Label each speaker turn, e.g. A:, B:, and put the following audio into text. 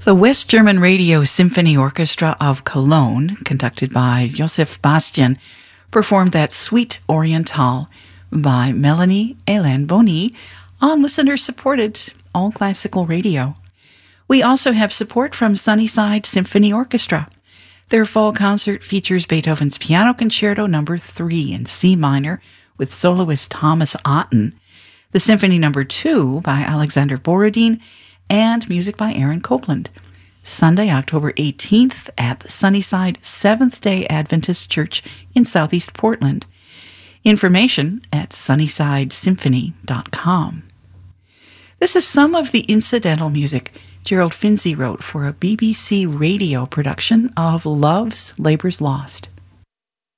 A: The West German Radio Symphony Orchestra of Cologne, conducted by Joseph Bastian, performed that Suite Orientale by Melanie Hélène Boni on listener-supported All Classical Radio. We also have support from Sunnyside Symphony Orchestra. Their fall concert features Beethoven's Piano Concerto No. 3 in C minor with soloist Thomas Otten, the Symphony No. 2 by Alexander Borodin, and music by Aaron Copland. Sunday, October 18th at the Sunnyside Seventh-day Adventist Church in Southeast Portland. Information at sunnysidesymphony.com. This is some of the incidental music Gerald Finzi wrote for a BBC radio production of Love's Labour's Lost.